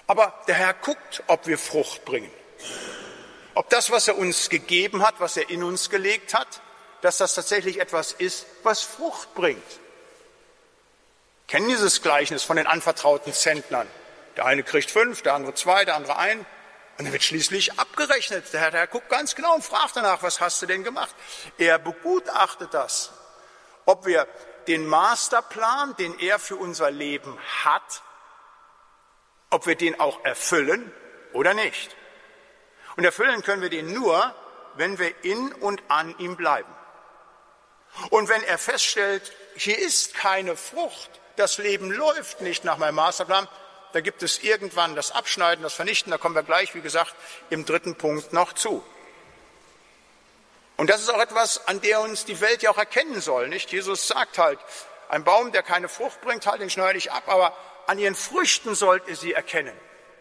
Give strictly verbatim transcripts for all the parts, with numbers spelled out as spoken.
Aber der Herr guckt, ob wir Frucht bringen. Ob das, was er uns gegeben hat, was er in uns gelegt hat, dass das tatsächlich etwas ist, was Frucht bringt. Kennen dieses Gleichnis von den anvertrauten Zentnern. Der eine kriegt fünf, der andere zwei, der andere ein. Und dann wird schließlich abgerechnet. Der Herr, der Herr guckt ganz genau und fragt danach, was hast du denn gemacht? Er begutachtet das, ob wir den Masterplan, den er für unser Leben hat, ob wir den auch erfüllen oder nicht. Und erfüllen können wir den nur, wenn wir in und an ihm bleiben. Und wenn er feststellt, hier ist keine Frucht, das Leben läuft nicht nach meinem Masterplan, da gibt es irgendwann das Abschneiden, das Vernichten, da kommen wir gleich, wie gesagt, im dritten Punkt noch zu. Und das ist auch etwas, an der uns die Welt ja auch erkennen soll, nicht? Jesus sagt halt, ein Baum, der keine Frucht bringt, halt den schneide ich ab, aber an ihren Früchten sollt ihr sie erkennen.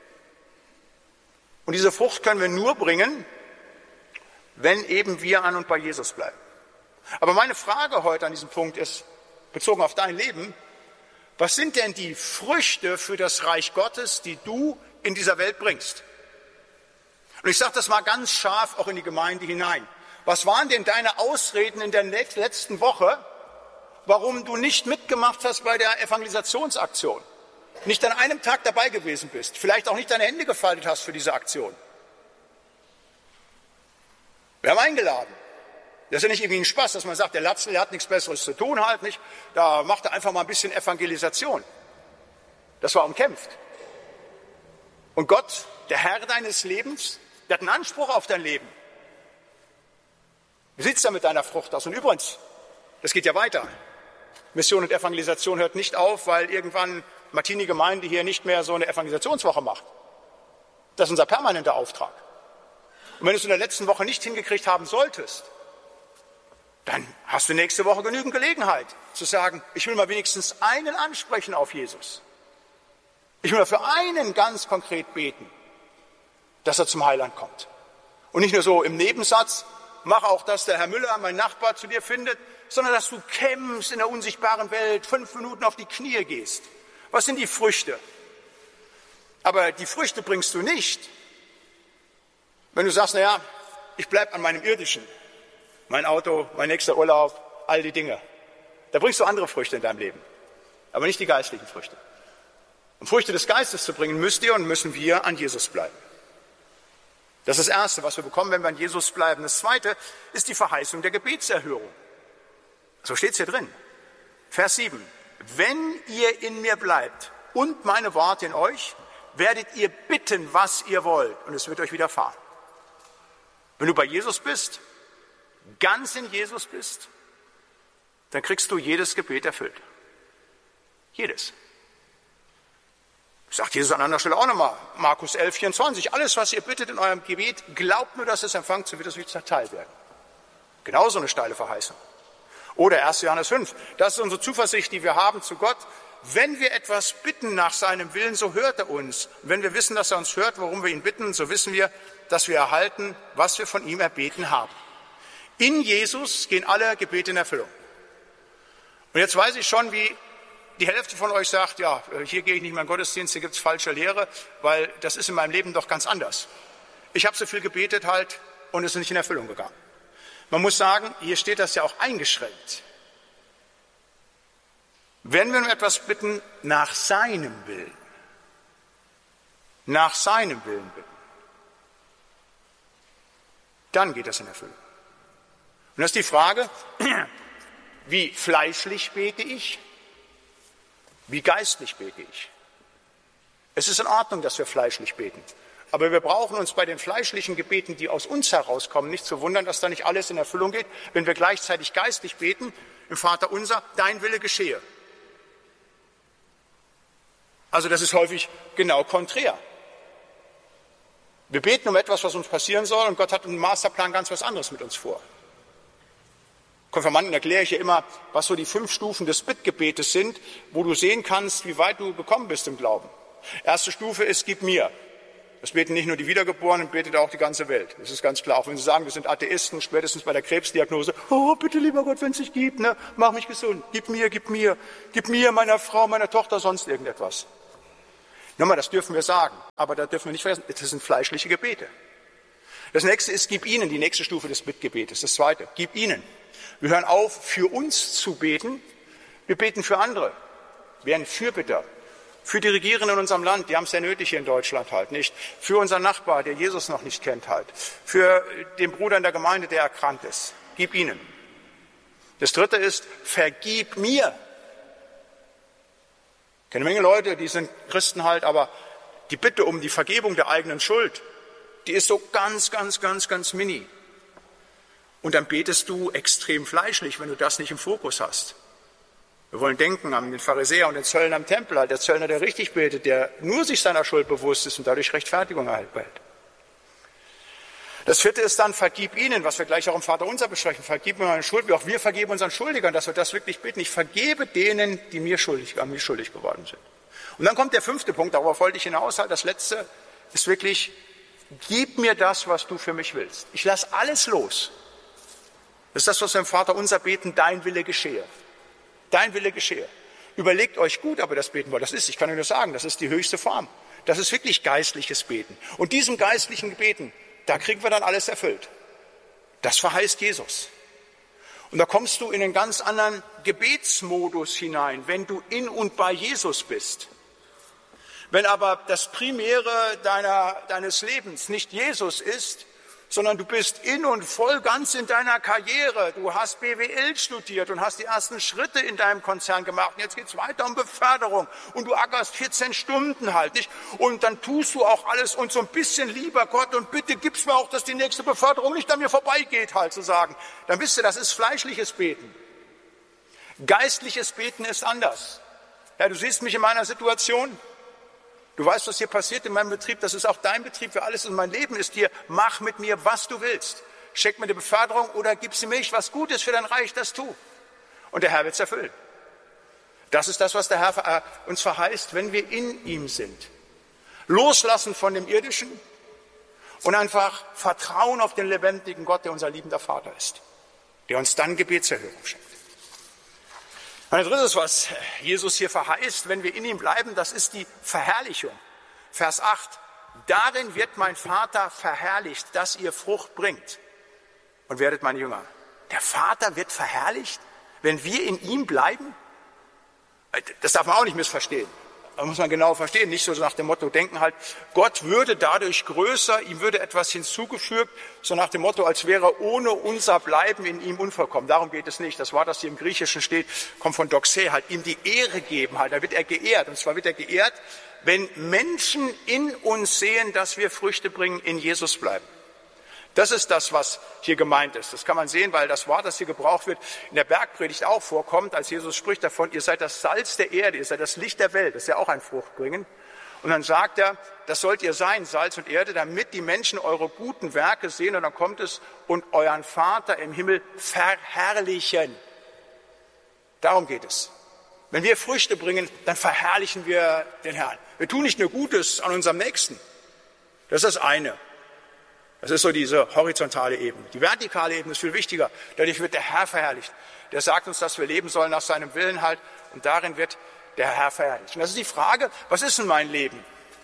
Und diese Frucht können wir nur bringen, wenn eben wir an und bei Jesus bleiben. Aber meine Frage heute an diesem Punkt ist, bezogen auf dein Leben, was sind denn die Früchte für das Reich Gottes, die du in dieser Welt bringst? Und ich sage das mal ganz scharf auch in die Gemeinde hinein. Was waren denn deine Ausreden in der letzten Woche, warum du nicht mitgemacht hast bei der Evangelisationsaktion? Nicht an einem Tag dabei gewesen bist, vielleicht auch nicht deine Hände gefaltet hast für diese Aktion. Wir haben eingeladen. Das ist ja nicht irgendwie ein Spaß, dass man sagt, der Latzel, der hat nichts Besseres zu tun, halt nicht. Da macht er einfach mal ein bisschen Evangelisation. Das war umkämpft. Und Gott, der Herr deines Lebens, der hat einen Anspruch auf dein Leben. Wie sieht es da mit deiner Frucht aus? Und übrigens, das geht ja weiter. Mission und Evangelisation hört nicht auf, weil irgendwann Martini-Gemeinde hier nicht mehr so eine Evangelisationswoche macht. Das ist unser permanenter Auftrag. Und wenn du es in der letzten Woche nicht hingekriegt haben solltest, dann hast du nächste Woche genügend Gelegenheit zu sagen, ich will mal wenigstens einen ansprechen auf Jesus. Ich will mal für einen ganz konkret beten, dass er zum Heiland kommt. Und nicht nur so im Nebensatz, mach auch, dass der Herr Müller, mein Nachbar, zu dir findet, sondern dass du kämpfst in der unsichtbaren Welt, fünf Minuten auf die Knie gehst. Was sind die Früchte? Aber die Früchte bringst du nicht, wenn du sagst, naja, ich bleibe an meinem Irdischen. Mein Auto, mein nächster Urlaub, all die Dinge. Da bringst du andere Früchte in deinem Leben, aber nicht die geistlichen Früchte. Um Früchte des Geistes zu bringen, müsst ihr und müssen wir an Jesus bleiben. Das ist das Erste, was wir bekommen, wenn wir an Jesus bleiben. Das Zweite ist die Verheißung der Gebetserhörung. So steht es hier drin. Vers sieben. Wenn ihr in mir bleibt und meine Worte in euch, werdet ihr bitten, was ihr wollt, und es wird euch widerfahren. Wenn du bei Jesus bist, ganz in Jesus bist, dann kriegst du jedes Gebet erfüllt. Jedes. Sagt Jesus an anderer Stelle auch nochmal, Markus elf, vierundzwanzig, alles, was ihr bittet in eurem Gebet, glaubt nur, dass es empfangt, so wird es euch zerteilt werden. Genauso eine steile Verheißung. Oder erster Johannes fünf, das ist unsere Zuversicht, die wir haben zu Gott. Wenn wir etwas bitten nach seinem Willen, so hört er uns. Und wenn wir wissen, dass er uns hört, worum wir ihn bitten, so wissen wir, dass wir erhalten, was wir von ihm erbeten haben. In Jesus gehen alle Gebete in Erfüllung. Und jetzt weiß ich schon, wie die Hälfte von euch sagt, ja, hier gehe ich nicht mehr in den Gottesdienst, hier gibt es falsche Lehre, weil das ist in meinem Leben doch ganz anders. Ich habe so viel gebetet halt und es ist nicht in Erfüllung gegangen. Man muss sagen, hier steht das ja auch eingeschränkt. Wenn wir um etwas bitten, nach seinem Willen, nach seinem Willen bitten, dann geht das in Erfüllung. Und das ist die Frage, wie fleischlich bete ich, wie geistlich bete ich. Es ist in Ordnung, dass wir fleischlich beten, aber wir brauchen uns bei den fleischlichen Gebeten, die aus uns herauskommen, nicht zu wundern, dass da nicht alles in Erfüllung geht, wenn wir gleichzeitig geistlich beten, im Vater unser, dein Wille geschehe. Also das ist häufig genau konträr. Wir beten um etwas, was uns passieren soll, und Gott hat im Masterplan ganz was anderes mit uns vor. Konfirmanden erkläre ich ja immer, was so die fünf Stufen des Bittgebetes sind, wo du sehen kannst, wie weit du gekommen bist im Glauben. Erste Stufe ist, gib mir. Das beten nicht nur die Wiedergeborenen, betet auch die ganze Welt. Das ist ganz klar. Auch wenn sie sagen, wir sind Atheisten, spätestens bei der Krebsdiagnose, oh, bitte, lieber Gott, wenn es dich gibt, ne, mach mich gesund. Gib mir, gib mir, gib mir, meiner Frau, meiner Tochter, sonst irgendetwas. Nochmal, das dürfen wir sagen, aber da dürfen wir nicht vergessen, das sind fleischliche Gebete. Das nächste ist, gib ihnen, die nächste Stufe des Bittgebetes. Das zweite, gib ihnen. Wir hören auf, für uns zu beten, wir beten für andere. Wir werden Fürbitter. Für die Regierenden in unserem Land, die haben es sehr nötig hier in Deutschland halt nicht. Für unseren Nachbar, der Jesus noch nicht kennt halt. Für den Bruder in der Gemeinde, der erkrankt ist. Gib ihnen. Das dritte ist, vergib mir. Ich kenne eine Menge Leute, die sind Christen halt, aber die Bitte um die Vergebung der eigenen Schuld, die ist so ganz, ganz, ganz, ganz mini. Und dann betest du extrem fleischlich, wenn du das nicht im Fokus hast. Wir wollen denken an den Pharisäer und den Zöllner am Tempel, halt der Zöllner, der richtig betet, der nur sich seiner Schuld bewusst ist und dadurch Rechtfertigung erhält. Das vierte ist dann, vergib ihnen, was wir gleich auch im Vaterunser besprechen. Vergib mir meine Schuld, wie auch wir vergeben unseren Schuldigern, dass wir das wirklich beten. Ich vergebe denen, die mir schuldig, an mir schuldig geworden sind. Und dann kommt der fünfte Punkt, darauf wollte ich hinaus, halt das letzte ist wirklich, gib mir das, was du für mich willst. Ich lasse alles los. Das ist das, was wir im Vaterunser beten, dein Wille geschehe. Dein Wille geschehe. Überlegt euch gut, aber das beten wir, das ist, ich kann euch nur sagen, das ist die höchste Form. Das ist wirklich geistliches Beten. Und diesem geistlichen Gebeten, da kriegen wir dann alles erfüllt. Das verheißt Jesus. Und da kommst du in einen ganz anderen Gebetsmodus hinein, wenn du in und bei Jesus bist. Wenn aber das Primäre deiner, deines Lebens nicht Jesus ist, sondern du bist in und voll ganz in deiner Karriere. Du hast B W L studiert und hast die ersten Schritte in deinem Konzern gemacht. Und jetzt geht es weiter um Beförderung und du ackerst vierzehn Stunden halt, nicht? Und dann tust du auch alles und so ein bisschen, lieber Gott, und bitte gib's mir auch, dass die nächste Beförderung nicht an mir vorbeigeht, halt zu sagen. Dann wisst ihr, das ist fleischliches Beten. Geistliches Beten ist anders. Ja, du siehst mich in meiner Situation. Du weißt, was hier passiert in meinem Betrieb, das ist auch dein Betrieb für alles und mein Leben ist hier, mach mit mir, was du willst. Schenk mir eine Beförderung oder gib sie mir, was Gutes für dein Reich, das tu. Und der Herr wird es erfüllen. Das ist das, was der Herr uns verheißt, wenn wir in ihm sind. Loslassen von dem Irdischen und einfach vertrauen auf den lebendigen Gott, der unser liebender Vater ist, der uns dann Gebetserhörung schenkt. Ein drittes, was Jesus hier verheißt, wenn wir in ihm bleiben, das ist die Verherrlichung. Vers acht. Darin wird mein Vater verherrlicht, dass ihr Frucht bringt und werdet meine Jünger. Der Vater wird verherrlicht, wenn wir in ihm bleiben? Das darf man auch nicht missverstehen. Da muss man genau verstehen, nicht so nach dem Motto denken halt, Gott würde dadurch größer, ihm würde etwas hinzugefügt, so nach dem Motto, als wäre ohne unser Bleiben in ihm unvollkommen. Darum geht es nicht. Das Wort, das hier im Griechischen steht, kommt von Doxe, halt ihm die Ehre geben, halt. Da wird er geehrt. Und zwar wird er geehrt, wenn Menschen in uns sehen, dass wir Früchte bringen, in Jesus bleiben. Das ist das, was hier gemeint ist. Das kann man sehen, weil das Wort, das hier gebraucht wird, in der Bergpredigt auch vorkommt, als Jesus spricht davon, ihr seid das Salz der Erde, ihr seid das Licht der Welt. Das ist ja auch ein Fruchtbringen. Und dann sagt er, das sollt ihr sein, Salz und Erde, damit die Menschen eure guten Werke sehen. Und dann kommt es, und euren Vater im Himmel verherrlichen. Darum geht es. Wenn wir Früchte bringen, dann verherrlichen wir den Herrn. Wir tun nicht nur Gutes an unserem Nächsten. Das ist das eine. Das ist so diese horizontale Ebene. Die vertikale Ebene ist viel wichtiger. Dadurch wird der Herr verherrlicht. Der sagt uns, dass wir leben sollen nach seinem Willen halt. Und darin wird der Herr verherrlicht. Und das ist die Frage, was ist denn mein Leben?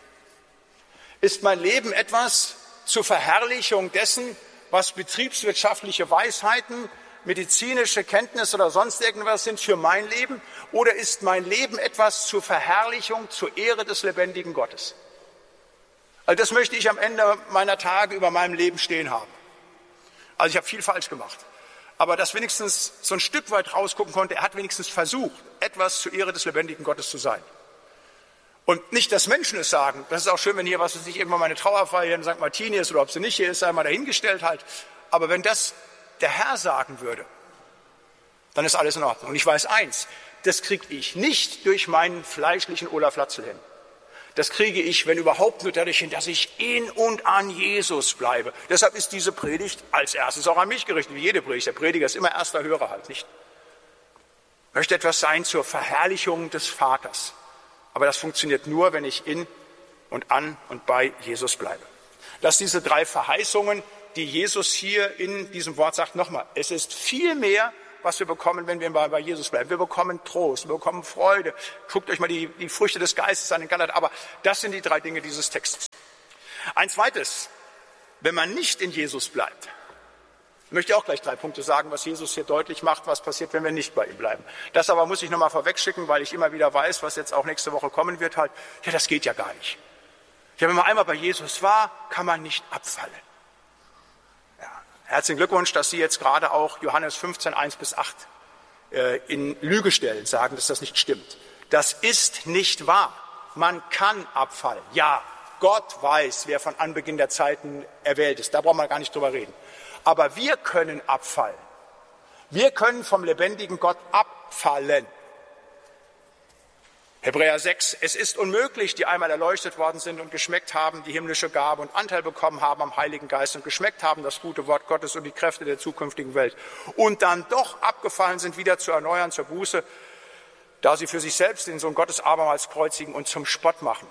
Ist mein Leben etwas zur Verherrlichung dessen, was betriebswirtschaftliche Weisheiten, medizinische Kenntnisse oder sonst irgendwas sind für mein Leben? Oder ist mein Leben etwas zur Verherrlichung, zur Ehre des lebendigen Gottes? Also das möchte ich am Ende meiner Tage über meinem Leben stehen haben. Also ich habe viel falsch gemacht. Aber dass wenigstens so ein Stück weit rausgucken konnte, er hat wenigstens versucht, etwas zur Ehre des lebendigen Gottes zu sein. Und nicht, dass Menschen es sagen. Das ist auch schön, wenn hier, was weiß ich, irgendwann mal eine Trauerfeier hier in Sankt Martin ist oder ob sie nicht hier ist, sei mal dahingestellt halt. Aber wenn das der Herr sagen würde, dann ist alles in Ordnung. Und ich weiß eins, das kriege ich nicht durch meinen fleischlichen Olaf Latzel hin. Das kriege ich, wenn überhaupt, nur dadurch hin, dass ich in und an Jesus bleibe. Deshalb ist diese Predigt als erstes auch an mich gerichtet, wie jede Predigt. Der Prediger ist immer erster Hörer halt, nicht? Ich möchte etwas sein zur Verherrlichung des Vaters. Aber das funktioniert nur, wenn ich in und an und bei Jesus bleibe. Dass diese drei Verheißungen, die Jesus hier in diesem Wort sagt, nochmal, es ist viel mehr was wir bekommen, wenn wir bei Jesus bleiben. Wir bekommen Trost, wir bekommen Freude. Guckt euch mal die, die Früchte des Geistes an in Galater. Aber das sind die drei Dinge dieses Textes. Ein zweites, wenn man nicht in Jesus bleibt, ich möchte auch gleich drei Punkte sagen, was Jesus hier deutlich macht, was passiert, wenn wir nicht bei ihm bleiben. Das aber muss ich nochmal vorwegschicken, weil ich immer wieder weiß, was jetzt auch nächste Woche kommen wird, halt, ja, das geht ja gar nicht. Ja, wenn man einmal bei Jesus war, kann man nicht abfallen. Ja, herzlichen Glückwunsch, dass Sie jetzt gerade auch Johannes fünfzehn, eins bis acht äh, in Lüge stellen, sagen, dass das nicht stimmt. Das ist nicht wahr. Man kann abfallen. Ja, Gott weiß, wer von Anbeginn der Zeiten erwählt ist. Da brauchen wir gar nicht drüber reden. Aber wir können abfallen. Wir können vom lebendigen Gott abfallen. Hebräer sechs, es ist unmöglich, die einmal erleuchtet worden sind und geschmeckt haben, die himmlische Gabe und Anteil bekommen haben am Heiligen Geist und geschmeckt haben das gute Wort Gottes und die Kräfte der zukünftigen Welt und dann doch abgefallen sind, wieder zu erneuern zur Buße, da sie für sich selbst den Sohn Gottes abermals kreuzigen und zum Spott machen.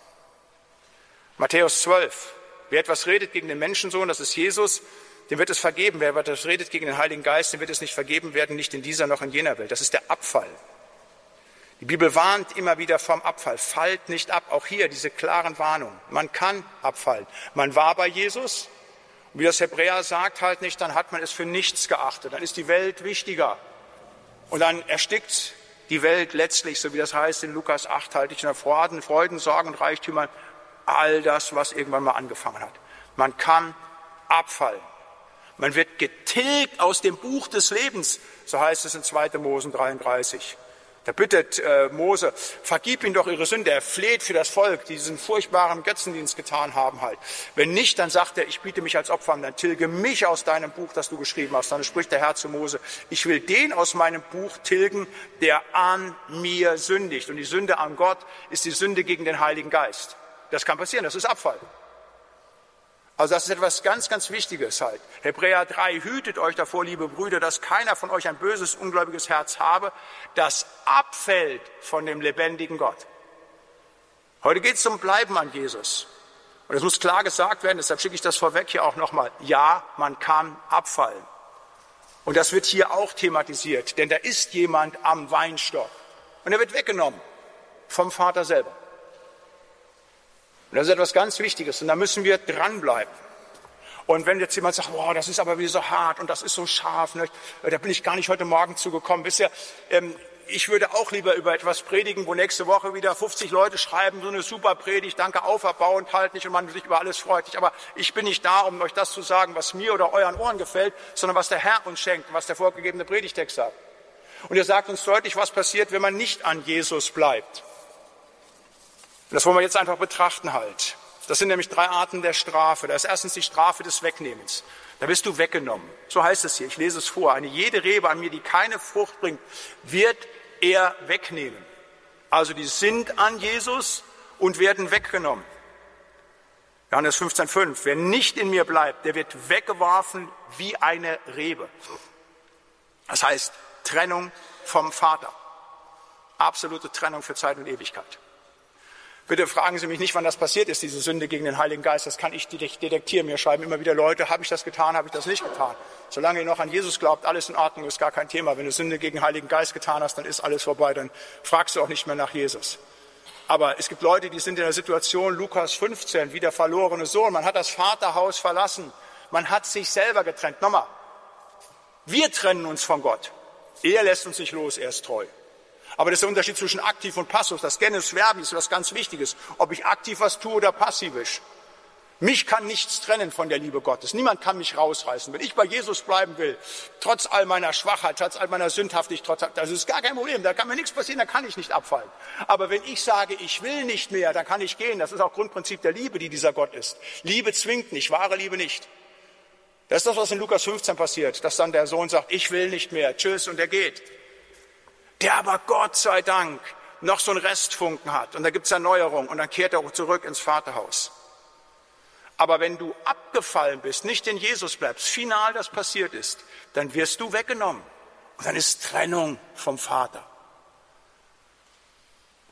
Matthäus zwölf, wer etwas redet gegen den Menschensohn, das ist Jesus, dem wird es vergeben. Wer etwas redet gegen den Heiligen Geist, dem wird es nicht vergeben werden, nicht in dieser noch in jener Welt. Das ist der Abfall. Die Bibel warnt immer wieder vom Abfall. Fallt nicht ab. Auch hier diese klaren Warnungen. Man kann abfallen. Man war bei Jesus. Und wie das Hebräer sagt, halt nicht, dann hat man es für nichts geachtet. Dann ist die Welt wichtiger. Und dann erstickt die Welt letztlich, so wie das heißt in Lukas acht, halt nicht in Freuden, Freuden, Sorgen und Reichtümern. All das, was irgendwann mal angefangen hat. Man kann abfallen. Man wird getilgt aus dem Buch des Lebens, so heißt es in zweiter Mose dreiunddreißig. Da bittet äh, Mose, vergib ihnen doch ihre Sünde. Er fleht für das Volk, die diesen furchtbaren Götzendienst getan haben halt. Wenn nicht, dann sagt er, ich biete mich als Opfer an, dann tilge mich aus deinem Buch, das du geschrieben hast. Dann spricht der Herr zu Mose, ich will den aus meinem Buch tilgen, der an mir sündigt. Und die Sünde an Gott ist die Sünde gegen den Heiligen Geist. Das kann passieren, das ist Abfall. Also das ist etwas ganz, ganz Wichtiges halt. Hebräer drei, hütet euch davor, liebe Brüder, dass keiner von euch ein böses, ungläubiges Herz habe, das abfällt von dem lebendigen Gott. Heute geht es zum Bleiben an Jesus. Und es muss klar gesagt werden, deshalb schicke ich das vorweg hier auch nochmal. Ja, man kann abfallen. Und das wird hier auch thematisiert, denn da ist jemand am Weinstock. Und er wird weggenommen vom Vater selber. Und das ist etwas ganz Wichtiges und da müssen wir dranbleiben. Und wenn jetzt jemand sagt, boah, das ist aber wieder so hart und das ist so scharf, ne? Da bin ich gar nicht heute Morgen zugekommen. Wisst ihr, ähm, ich würde auch lieber über etwas predigen, wo nächste Woche wieder fünfzig Leute schreiben, so eine super Predigt, danke, auferbauend, halt nicht und man sich über alles freut. Aber ich bin nicht da, um euch das zu sagen, was mir oder euren Ohren gefällt, sondern was der Herr uns schenkt, was der vorgegebene Predigtext sagt. Und er sagt uns deutlich, was passiert, wenn man nicht an Jesus bleibt. Und das wollen wir jetzt einfach betrachten halt. Das sind nämlich drei Arten der Strafe. Da ist erstens die Strafe des Wegnehmens. Da bist du weggenommen. So heißt es hier, ich lese es vor. Eine jede Rebe an mir, die keine Frucht bringt, wird er wegnehmen. Also die sind an Jesus und werden weggenommen. Johannes fünfzehn fünf. Wer nicht in mir bleibt, der wird weggeworfen wie eine Rebe. Das heißt Trennung vom Vater. Absolute Trennung für Zeit und Ewigkeit. Bitte fragen Sie mich nicht, wann das passiert ist, diese Sünde gegen den Heiligen Geist. Das kann ich detektieren. Mir schreiben immer wieder Leute, habe ich das getan, habe ich das nicht getan. Solange ihr noch an Jesus glaubt, alles in Ordnung, ist gar kein Thema. Wenn du Sünde gegen den Heiligen Geist getan hast, dann ist alles vorbei. Dann fragst du auch nicht mehr nach Jesus. Aber es gibt Leute, die sind in der Situation, Lukas fünfzehn, wie der verlorene Sohn. Man hat das Vaterhaus verlassen. Man hat sich selber getrennt. Nochmal, wir trennen uns von Gott. Er lässt uns nicht los, er ist treu. Aber das ist der Unterschied zwischen aktiv und passiv. Das Genus Verbi ist was ganz Wichtiges. Ob ich aktiv was tue oder passivisch. Mich kann nichts trennen von der Liebe Gottes. Niemand kann mich rausreißen. Wenn ich bei Jesus bleiben will, trotz all meiner Schwachheit, trotz all meiner Sündhaftigkeit, das ist gar kein Problem. Da kann mir nichts passieren, da kann ich nicht abfallen. Aber wenn ich sage, ich will nicht mehr, dann kann ich gehen. Das ist auch Grundprinzip der Liebe, die dieser Gott ist. Liebe zwingt nicht, wahre Liebe nicht. Das ist das, was in Lukas fünfzehn passiert, dass dann der Sohn sagt, ich will nicht mehr, tschüss, und er geht. Der aber Gott sei Dank noch so einen Restfunken hat. Und da gibt es Erneuerung und dann kehrt er auch zurück ins Vaterhaus. Aber wenn du abgefallen bist, nicht in Jesus bleibst, final das passiert ist, dann wirst du weggenommen. Und dann ist Trennung vom Vater.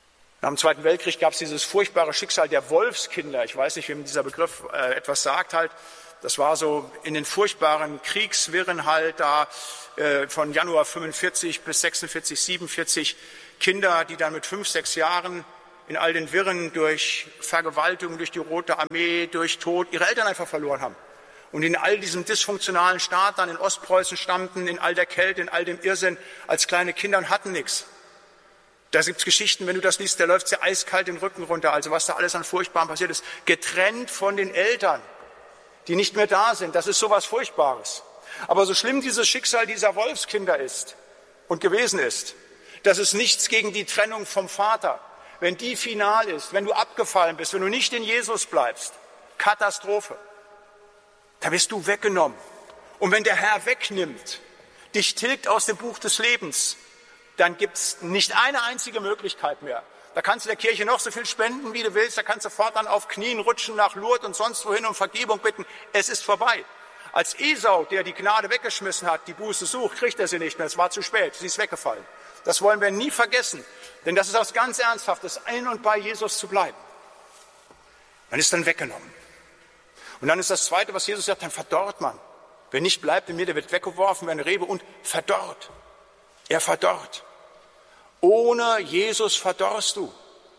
Nach dem Zweiten Weltkrieg gab es dieses furchtbare Schicksal der Wolfskinder. Ich weiß nicht, wem dieser Begriff äh, etwas sagt halt. Das war so in den furchtbaren Kriegswirren halt da äh, von Januar fünfundvierzig bis sechsundvierzig, siebenundvierzig Kinder, die dann mit fünf, sechs Jahren in all den Wirren durch Vergewaltigung, durch die Rote Armee, durch Tod ihre Eltern einfach verloren haben. Und in all diesem dysfunktionalen Staat dann in Ostpreußen stammten, in all der Kälte, in all dem Irrsinn als kleine Kinder und hatten nichts. Da gibt es Geschichten, wenn du das liest, da läuft dir eiskalt den Rücken runter. Also was da alles an Furchtbarem passiert ist. Getrennt von den Eltern, die nicht mehr da sind. Das ist sowas Furchtbares. Aber so schlimm dieses Schicksal dieser Wolfskinder ist und gewesen ist, das ist nichts gegen die Trennung vom Vater. Wenn die final ist, wenn du abgefallen bist, wenn du nicht in Jesus bleibst, Katastrophe. Da wirst du weggenommen. Und wenn der Herr wegnimmt, dich tilgt aus dem Buch des Lebens, dann gibt es nicht eine einzige Möglichkeit mehr. Da kannst du der Kirche noch so viel spenden, wie du willst. Da kannst du fortan auf Knien rutschen nach Lourdes und sonst wohin um Vergebung bitten. Es ist vorbei. Als Esau, der die Gnade weggeschmissen hat, die Buße sucht, kriegt er sie nicht mehr. Es war zu spät, sie ist weggefallen. Das wollen wir nie vergessen. Denn das ist was ganz Ernsthaftes, in und bei Jesus zu bleiben. Man ist dann weggenommen. Und dann ist das Zweite, was Jesus sagt, dann verdorrt man. Wer nicht bleibt in mir, der wird weggeworfen wie eine Rebe und verdorrt. Er verdorrt. Ohne Jesus verdorrst du.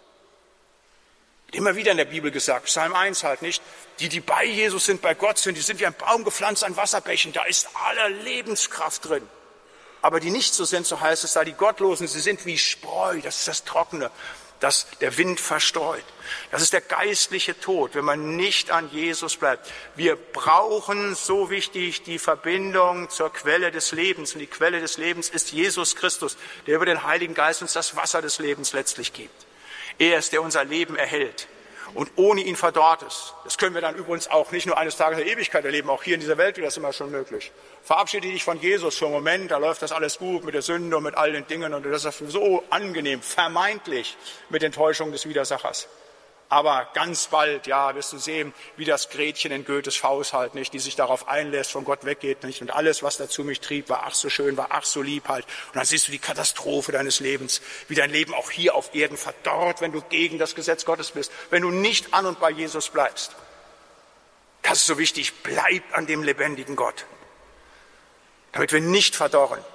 Immer wieder in der Bibel gesagt, Psalm eins halt nicht, die, die bei Jesus sind, bei Gott sind, die sind wie ein Baum gepflanzt an Wasserbächen, da ist alle Lebenskraft drin. Aber die nicht so sind, so heißt es da, die Gottlosen, sie sind wie Spreu, das ist das Trockene, das der Wind verstreut. Das ist der geistliche Tod, wenn man nicht an Jesus bleibt. Wir brauchen, so wichtig, die Verbindung zur Quelle des Lebens. Und die Quelle des Lebens ist Jesus Christus, der über den Heiligen Geist uns das Wasser des Lebens letztlich gibt. Er ist, der unser Leben erhält. Und ohne ihn verdorrt es. Das können wir dann übrigens auch nicht nur eines Tages der Ewigkeit erleben, auch hier in dieser Welt wäre das immer schon möglich. Verabschiede dich von Jesus für einen Moment, da läuft das alles gut mit der Sünde und mit all den Dingen und das ist so angenehm, vermeintlich mit Enttäuschung des Widersachers. Aber ganz bald, ja, wirst du sehen, wie das Gretchen in Goethes Faust halt, nicht, die sich darauf einlässt, von Gott weggeht, nicht, und alles, was dazu mich trieb, war ach so schön, war ach so lieb halt. Und dann siehst du die Katastrophe deines Lebens, wie dein Leben auch hier auf Erden verdorrt, wenn du gegen das Gesetz Gottes bist, wenn du nicht an und bei Jesus bleibst. Das ist so wichtig, bleib an dem lebendigen Gott, damit wir nicht verdorren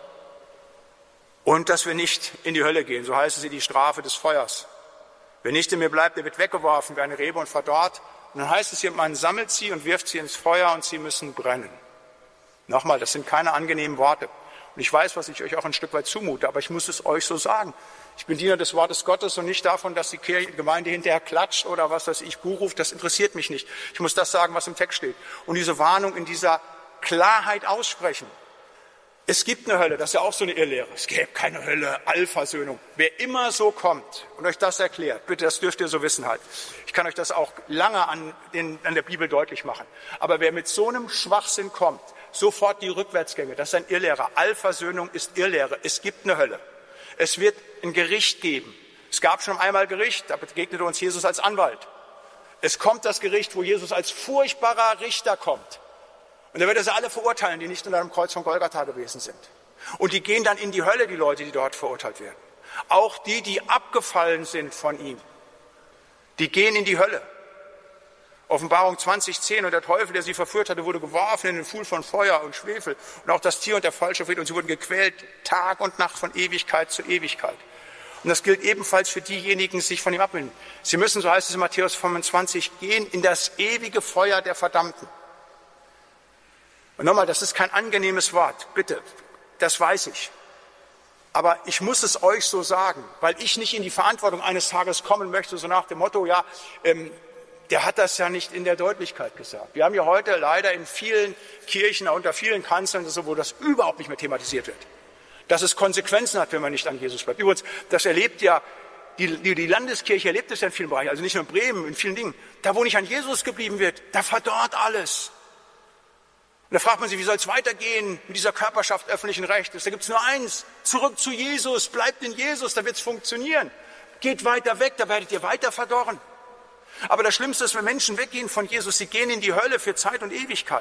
und dass wir nicht in die Hölle gehen, so heißt es in die Strafe des Feuers. Wer nicht in mir bleibt, der wird weggeworfen wie eine Rebe und verdorrt. Und dann heißt es hier, man sammelt sie und wirft sie ins Feuer und sie müssen brennen. Nochmal, das sind keine angenehmen Worte. Und ich weiß, was ich euch auch ein Stück weit zumute, aber ich muss es euch so sagen. Ich bin Diener des Wortes Gottes und nicht davon, dass die Gemeinde hinterher klatscht oder was weiß ich, Buh ruft. Das interessiert mich nicht. Ich muss das sagen, was im Text steht. Und diese Warnung in dieser Klarheit aussprechen. Es gibt eine Hölle, das ist ja auch so eine Irrlehre. Es gäbe keine Hölle, Allversöhnung. Wer immer so kommt und euch das erklärt, bitte, das dürft ihr so wissen halt. Ich kann euch das auch lange an, den, an der Bibel deutlich machen. Aber wer mit so einem Schwachsinn kommt, sofort die Rückwärtsgänge, das ist ein Irrlehrer. Allversöhnung ist Irrlehre. Es gibt eine Hölle. Es wird ein Gericht geben. Es gab schon einmal Gericht, da begegnete uns Jesus als Anwalt. Es kommt das Gericht, wo Jesus als furchtbarer Richter kommt. Und dann wird er sie alle verurteilen, die nicht unter dem Kreuz von Golgatha gewesen sind. Und die gehen dann in die Hölle, die Leute, die dort verurteilt werden. Auch die, die abgefallen sind von ihm, die gehen in die Hölle. Offenbarung zwanzig zehn, und der Teufel, der sie verführt hatte, wurde geworfen in den Pfuhl von Feuer und Schwefel. Und auch das Tier und der falsche Fried, und sie wurden gequält Tag und Nacht von Ewigkeit zu Ewigkeit. Und das gilt ebenfalls für diejenigen, die sich von ihm abwenden. Sie müssen, so heißt es in Matthäus fünfundzwanzig, gehen in das ewige Feuer der Verdammten. Und nochmal, das ist kein angenehmes Wort, bitte, das weiß ich. Aber ich muss es euch so sagen, weil ich nicht in die Verantwortung eines Tages kommen möchte, so nach dem Motto, ja, ähm, der hat das ja nicht in der Deutlichkeit gesagt. Wir haben ja heute leider in vielen Kirchen, unter vielen Kanzeln, so, wo das überhaupt nicht mehr thematisiert wird. Dass es Konsequenzen hat, wenn man nicht an Jesus bleibt. Übrigens, das erlebt ja, die, die, die Landeskirche erlebt es ja in vielen Bereichen, also nicht nur in Bremen, in vielen Dingen. Da, wo nicht an Jesus geblieben wird, da verdorrt alles. Und da fragt man sich, wie soll es weitergehen mit dieser Körperschaft öffentlichen Rechtes? Da gibt es nur eins, zurück zu Jesus, bleibt in Jesus, da wird es funktionieren. Geht weiter weg, da werdet ihr weiter verdorren. Aber das Schlimmste ist, wenn Menschen weggehen von Jesus, sie gehen in die Hölle für Zeit und Ewigkeit.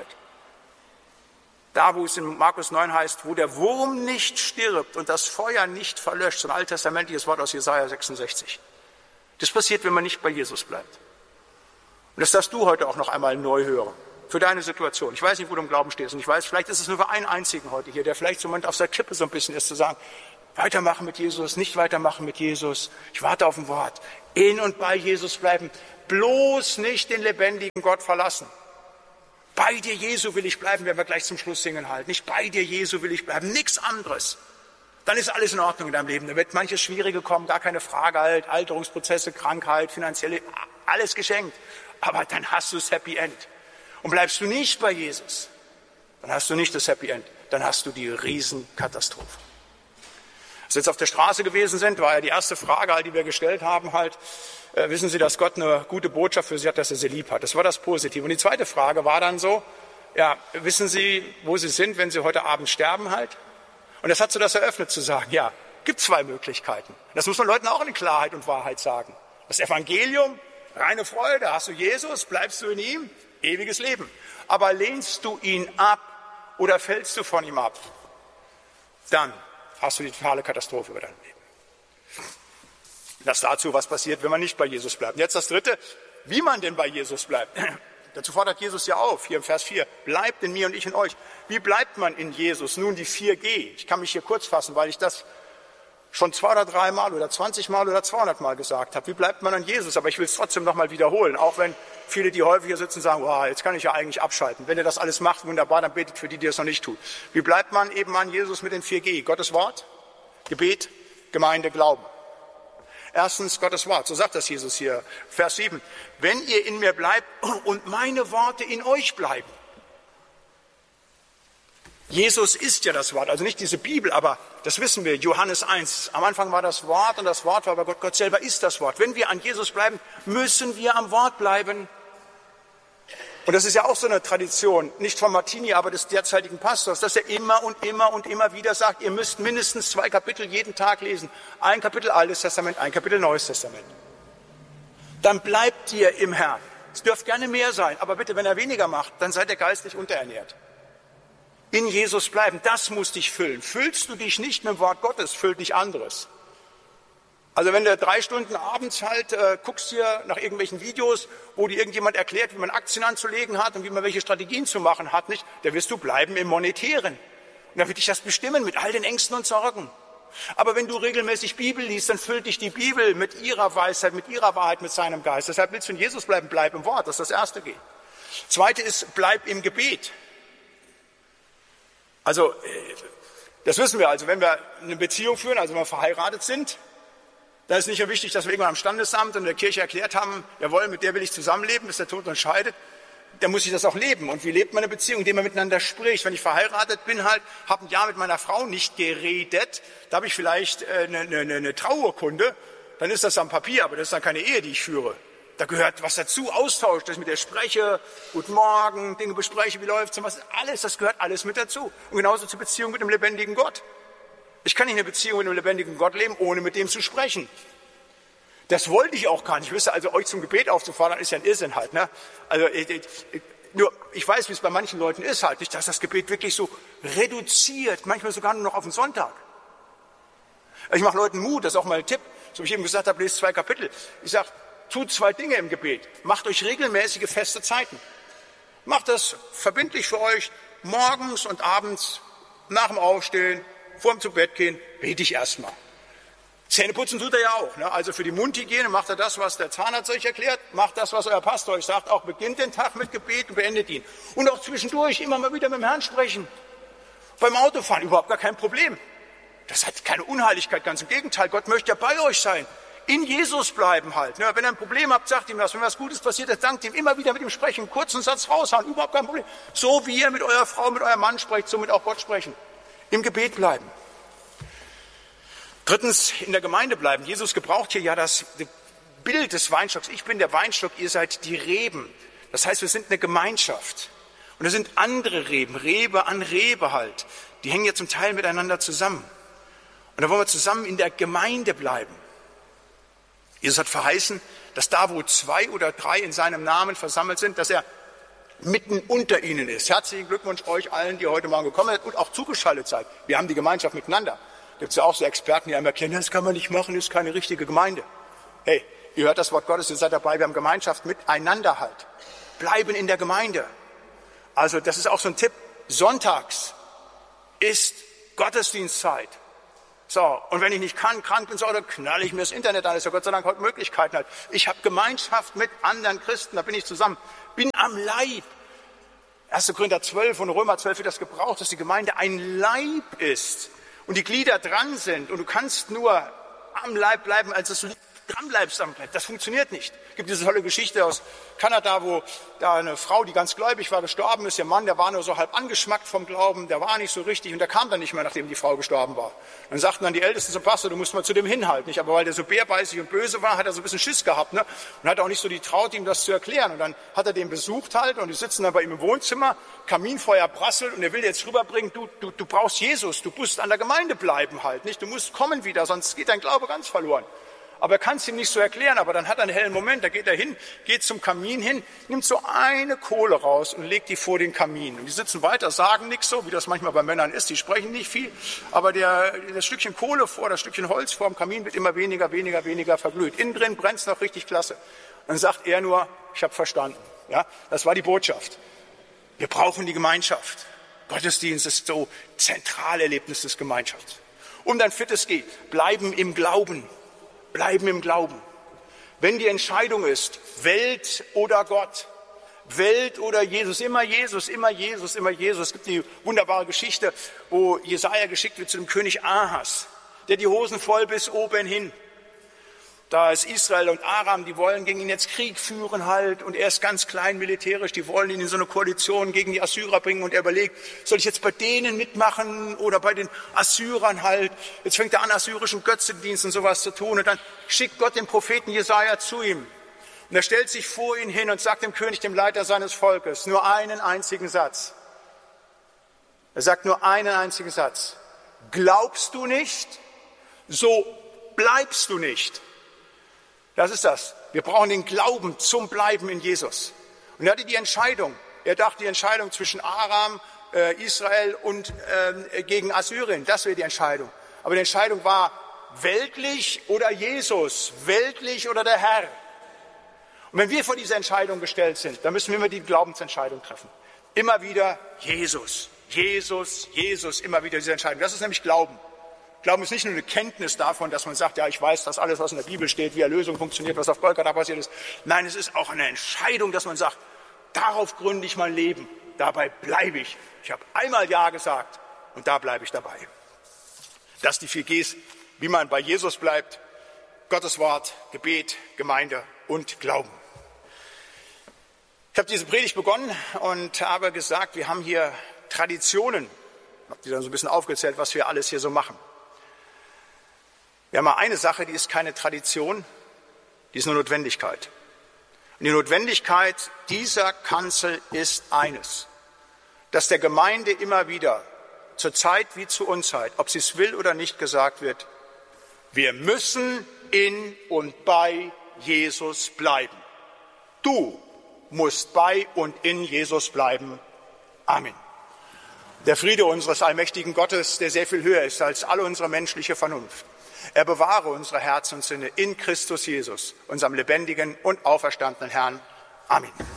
Da, wo es in Markus neun heißt, wo der Wurm nicht stirbt und das Feuer nicht verlöscht, so ein alttestamentliches Wort aus Jesaja sechsundsechzig. Das passiert, wenn man nicht bei Jesus bleibt. Und das darfst du heute auch noch einmal neu hören. Für deine Situation. Ich weiß nicht, wo du im Glauben stehst. Und ich weiß, vielleicht ist es nur für einen einzigen heute hier, der vielleicht so im Moment auf der Kippe so ein bisschen ist, zu sagen, weitermachen mit Jesus, nicht weitermachen mit Jesus. Ich warte auf ein Wort. In und bei Jesus bleiben. Bloß nicht den lebendigen Gott verlassen. Bei dir, Jesu, will ich bleiben, werden wir gleich zum Schluss singen halt. Nicht bei dir, Jesu, will ich bleiben. Nichts anderes. Dann ist alles in Ordnung in deinem Leben. Da wird manches Schwierige kommen, gar keine Frage halt. Alterungsprozesse, Krankheit, finanzielle, alles geschenkt. Aber dann hast du das Happy End. Und bleibst du nicht bei Jesus, dann hast du nicht das Happy End. Dann hast du die Riesenkatastrophe. Als wir jetzt auf der Straße gewesen sind, war ja die erste Frage, halt, die wir gestellt haben, halt, äh, wissen Sie, dass Gott eine gute Botschaft für Sie hat, dass er sie lieb hat. Das war das Positive. Und die zweite Frage war dann so, ja, wissen Sie, wo Sie sind, wenn Sie heute Abend sterben halt? Und das hat so das eröffnet zu sagen, ja, gibt zwei Möglichkeiten. Das muss man Leuten auch in Klarheit und Wahrheit sagen. Das Evangelium, reine Freude, hast du Jesus, bleibst du in ihm, ewiges Leben. Aber lehnst du ihn ab oder fällst du von ihm ab, dann hast du die totale Katastrophe über dein Leben. Das dazu, was passiert, wenn man nicht bei Jesus bleibt. Und jetzt das Dritte, wie man denn bei Jesus bleibt. Dazu fordert Jesus ja auf, hier im Vers vier, bleibt in mir und ich in euch. Wie bleibt man in Jesus? Nun die vier G. Ich kann mich hier kurz fassen, weil ich das schon zwei oder drei Mal oder zwanzig Mal oder zweihundert Mal gesagt habe. Wie bleibt man an Jesus? Aber ich will es trotzdem nochmal wiederholen, auch wenn viele, die häufig hier sitzen, sagen, wow, jetzt kann ich ja eigentlich abschalten. Wenn ihr das alles macht, wunderbar, dann betet für die, die das noch nicht tun. Wie bleibt man eben an Jesus mit den vier G? Gottes Wort, Gebet, Gemeinde, Glauben. Erstens Gottes Wort, so sagt das Jesus hier, Vers sieben. Wenn ihr in mir bleibt und meine Worte in euch bleiben. Jesus ist ja das Wort, also nicht diese Bibel, aber das wissen wir, Johannes eins. Am Anfang war das Wort und das Wort war bei Gott, Gott selber ist das Wort. Wenn wir an Jesus bleiben, müssen wir am Wort bleiben. Und das ist ja auch so eine Tradition, nicht von Martini, aber des derzeitigen Pastors, dass er immer und immer und immer wieder sagt, ihr müsst mindestens zwei Kapitel jeden Tag lesen. Ein Kapitel Altes Testament, ein Kapitel Neues Testament. Dann bleibt ihr im Herrn. Es dürft gerne mehr sein, aber bitte, wenn er weniger macht, dann seid ihr geistlich unterernährt. In Jesus bleiben, das muss dich füllen. Füllst du dich nicht mit dem Wort Gottes, füllt dich anderes. Also wenn du drei Stunden abends halt äh, guckst hier nach irgendwelchen Videos, wo dir irgendjemand erklärt, wie man Aktien anzulegen hat und wie man welche Strategien zu machen hat, nicht, da wirst du bleiben im Monetären. Und dann wird dich das bestimmen mit all den Ängsten und Sorgen. Aber wenn du regelmäßig Bibel liest, dann füllt dich die Bibel mit ihrer Weisheit, mit ihrer Wahrheit, mit seinem Geist. Deshalb willst du in Jesus bleiben, bleib im Wort, das ist das Erste. Zweite ist, bleib im Gebet. Also, das wissen wir, also wenn wir eine Beziehung führen, also wenn wir verheiratet sind, dann ist nicht nur wichtig, dass wir irgendwann am Standesamt und in der Kirche erklärt haben, jawohl, mit der will ich zusammenleben, bis der Tod uns scheidet, dann muss ich das auch leben. Und wie lebt man eine Beziehung? Indem man miteinander spricht. Wenn ich verheiratet bin halt, habe ein Jahr mit meiner Frau nicht geredet, da habe ich vielleicht eine, eine, eine Trauurkunde, dann ist das am Papier, aber das ist dann keine Ehe, die ich führe. Da gehört was dazu, Austausch, dass ich mit der spreche, guten Morgen, Dinge bespreche, wie läuft's und was, alles, das gehört alles mit dazu. Und genauso zur Beziehung mit dem lebendigen Gott. Ich kann nicht eine Beziehung mit dem lebendigen Gott leben, ohne mit dem zu sprechen. Das wollte ich auch gar nicht. Wisst ihr, also euch zum Gebet aufzufordern, ist ja ein Irrsinn halt. Ne? Also ich, ich, nur, ich weiß, wie es bei manchen Leuten ist halt, nicht, dass das Gebet wirklich so reduziert, manchmal sogar nur noch auf den Sonntag. Ich mache Leuten Mut, das ist auch mal ein Tipp, so wie ich eben gesagt habe, lest zwei Kapitel. Ich sage, tut zwei Dinge im Gebet. Macht euch regelmäßige feste Zeiten. Macht das verbindlich für euch, morgens und abends, nach dem Aufstehen, vor dem zu Bett gehen, bete ich erstmal. Zähneputzen tut er ja auch. Ne? Also für die Mundhygiene macht er das, was der Zahnarzt euch erklärt, macht das, was euer Pastor euch sagt, auch beginnt den Tag mit Gebet und beendet ihn. Und auch zwischendurch immer mal wieder mit dem Herrn sprechen. Beim Autofahren überhaupt gar kein Problem. Das hat keine Unheiligkeit, ganz im Gegenteil. Gott möchte ja bei euch sein. In Jesus bleiben halt. Ne? Wenn ihr ein Problem habt, sagt ihm das. Wenn was Gutes passiert ist, dankt ihm. Immer wieder mit ihm sprechen, einen kurzen Satz raushauen, überhaupt kein Problem. So wie ihr mit eurer Frau, mit eurem Mann sprecht, so mit auch Gott sprechen. Im Gebet bleiben. Drittens, in der Gemeinde bleiben. Jesus gebraucht hier ja das Bild des Weinstocks. Ich bin der Weinstock, ihr seid die Reben. Das heißt, wir sind eine Gemeinschaft. Und da sind andere Reben, Rebe an Rebe halt. Die hängen ja zum Teil miteinander zusammen. Und da wollen wir zusammen in der Gemeinde bleiben. Jesus hat verheißen, dass da, wo zwei oder drei in seinem Namen versammelt sind, dass er mitten unter ihnen ist. Herzlichen Glückwunsch euch allen, die heute Morgen gekommen sind und auch zugeschaltet seid. Wir haben die Gemeinschaft miteinander. Da gibt es ja auch so Experten, die einem erklären, das kann man nicht machen, das ist keine richtige Gemeinde. Hey, Ihr hört das Wort Gottes, ihr seid dabei, wir haben Gemeinschaft miteinander halt. Bleiben in der Gemeinde. Also das ist auch so ein Tipp. Sonntags ist Gottesdienstzeit. So, und wenn ich nicht kann, krank bin, so, dann knalle ich mir das Internet an. Das ist ja Gott sei Dank heute Möglichkeiten halt. Ich habe Gemeinschaft mit anderen Christen, da bin ich zusammen. Bin am Leib. erster Korinther zwölf und Römer zwölf wird das gebraucht, dass die Gemeinde ein Leib ist und die Glieder dran sind. Und du kannst nur am Leib bleiben, als dass du dran bleibst am Leib. Das funktioniert nicht. Es gibt diese tolle Geschichte aus Kanada, wo da eine Frau, die ganz gläubig war, gestorben ist. Ihr Mann, der war nur so halb angeschmackt vom Glauben, der war nicht so richtig und der kam dann nicht mehr, nachdem die Frau gestorben war. Dann sagten dann die Ältesten zum Pastor, du musst mal zu dem hinhalten. Nicht? Aber weil der so bärbeißig und böse war, hat er so ein bisschen Schiss gehabt, ne? Und hat auch nicht so die Traut, ihm das zu erklären. Und dann hat er den besucht halt und die sitzen dann bei ihm im Wohnzimmer, Kaminfeuer prasselt und er will jetzt rüberbringen, du, du, du brauchst Jesus, du musst an der Gemeinde bleiben halt, nicht? Du musst kommen wieder, sonst geht dein Glaube ganz verloren. Aber er kann es ihm nicht so erklären, aber dann hat er einen hellen Moment, da geht er hin, geht zum Kamin hin, nimmt so eine Kohle raus und legt die vor den Kamin. Und die sitzen weiter, sagen nichts so, wie das manchmal bei Männern ist, die sprechen nicht viel, aber der, das Stückchen Kohle vor, das Stückchen Holz vor dem Kamin wird immer weniger, weniger, weniger verglüht. Innen drin brennt es noch richtig klasse. Und dann sagt er nur, ich habe verstanden. Ja, das war die Botschaft. Wir brauchen die Gemeinschaft. Gottesdienst ist so Zentralerlebnis des Gemeinschafts. Um dann viertes G, bleiben im Glauben. Bleiben im Glauben. Wenn die Entscheidung ist, Welt oder Gott, Welt oder Jesus, immer Jesus, immer Jesus, immer Jesus. Es gibt die wunderbare Geschichte, wo Jesaja geschickt wird zu dem König Ahas, der die Hosen voll bis oben hin. Da ist Israel und Aram, die wollen gegen ihn jetzt Krieg führen halt und er ist ganz klein militärisch, die wollen ihn in so eine Koalition gegen die Assyrer bringen und er überlegt, soll ich jetzt bei denen mitmachen oder bei den Assyrern halt. Jetzt fängt er an, assyrischen Götzendienst und sowas zu tun und dann schickt Gott den Propheten Jesaja zu ihm. Und er stellt sich vor ihn hin und sagt dem König, dem Leiter seines Volkes, nur einen einzigen Satz. Er sagt nur einen einzigen Satz. Glaubst du nicht, so bleibst du nicht. Das ist das. Wir brauchen den Glauben zum Bleiben in Jesus. Und er hatte die Entscheidung. Er dachte, die Entscheidung zwischen Aram, äh, Israel und äh, gegen Assyrien, das wäre die Entscheidung. Aber die Entscheidung war weltlich oder Jesus, weltlich oder der Herr. Und wenn wir vor dieser Entscheidung gestellt sind, dann müssen wir immer die Glaubensentscheidung treffen. Immer wieder Jesus, Jesus, Jesus, immer wieder diese Entscheidung. Das ist nämlich Glauben. Glauben ist nicht nur eine Kenntnis davon, dass man sagt, ja, ich weiß, dass alles, was in der Bibel steht, wie Erlösung funktioniert, was auf Golgatha passiert ist. Nein, es ist auch eine Entscheidung, dass man sagt, darauf gründe ich mein Leben, dabei bleibe ich. Ich habe einmal Ja gesagt und da bleibe ich dabei. Das die vier Gs, wie man bei Jesus bleibt: Gottes Wort, Gebet, Gemeinde und Glauben. Ich habe diese Predigt begonnen und habe gesagt, wir haben hier Traditionen. Ich habe die dann so ein bisschen aufgezählt, was wir alles hier so machen. Wir haben mal eine Sache, die ist keine Tradition, die ist eine Notwendigkeit. Und die Notwendigkeit dieser Kanzel ist eines, dass der Gemeinde immer wieder, zur Zeit wie zur Unzeit, ob sie es will oder nicht, gesagt wird, wir müssen in und bei Jesus bleiben. Du musst bei und in Jesus bleiben. Amen. Der Friede unseres allmächtigen Gottes, der sehr viel höher ist als alle unsere menschliche Vernunft, er bewahre unsere Herzen und Sinne in Christus Jesus, unserem lebendigen und auferstandenen Herrn. Amen.